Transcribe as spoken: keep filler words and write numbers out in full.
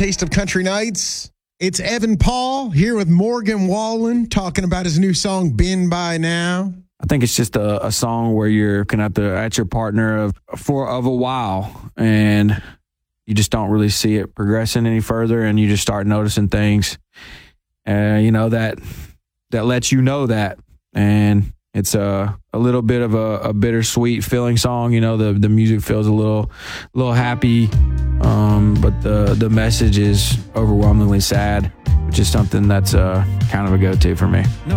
Taste of Country Nights. It's Evan Paul here with Morgan Wallen talking about his new song, Been By Now. I think it's just a, a song where you're kind of at your partner of, for of a while, and you just don't really see it progressing any further, and you just start noticing things, uh, you know, that that lets you know that. And it's a, a little bit of a, a bittersweet feeling song. You know, the, the music feels a little a little happy, um, but the, the message is overwhelmingly sad, which is something that's uh, kind of a go-to for me.